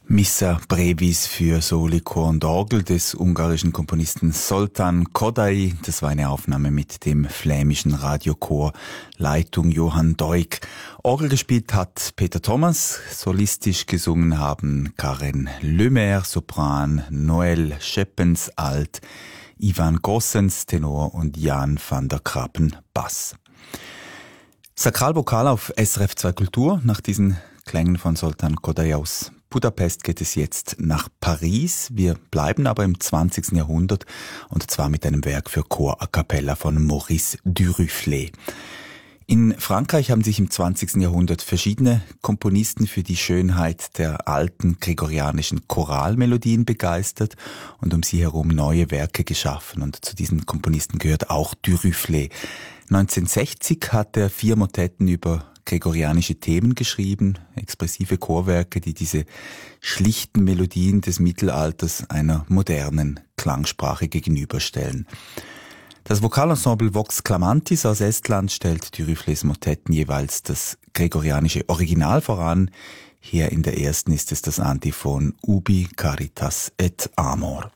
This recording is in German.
Missa Brevis für Soli, Chor und Orgel des ungarischen Komponisten Zoltán Kodály. Das war eine Aufnahme mit dem flämischen Radiochor Leitung Johann Doig. Orgel gespielt hat Peter Thomas, solistisch gesungen haben Karen Lemaire, Sopran, Noël Scheppens, Alt, Ivan Gossens, Tenor und Jan van der Krappen, Bass. Sakralvokal auf SRF 2 Kultur. Nach diesen Klängen von Zoltán Kodály aus Budapest geht es jetzt nach Paris. Wir bleiben aber im 20. Jahrhundert und zwar mit einem Werk für Chor a cappella von Maurice Duruflé. In Frankreich haben sich im 20. Jahrhundert verschiedene Komponisten für die Schönheit der alten gregorianischen Choralmelodien begeistert und um sie herum neue Werke geschaffen. Und zu diesen Komponisten gehört auch Duruflé. 1960 hat er 4 Motetten über gregorianische Themen geschrieben, expressive Chorwerke, die diese schlichten Melodien des Mittelalters einer modernen Klangsprache gegenüberstellen. Das Vokalensemble Vox Clamantis aus Estland stellt Duruflés Motetten jeweils das gregorianische Original voran. Hier in der ersten ist es das Antiphon Ubi Caritas et Amor.